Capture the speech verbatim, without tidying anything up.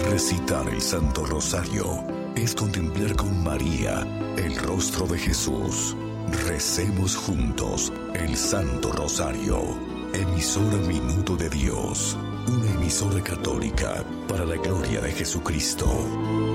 Recitar el Santo Rosario es contemplar con María el rostro de Jesús. Recemos juntos el Santo Rosario. Emisora Minuto de Dios, una emisora católica para la gloria de Jesucristo.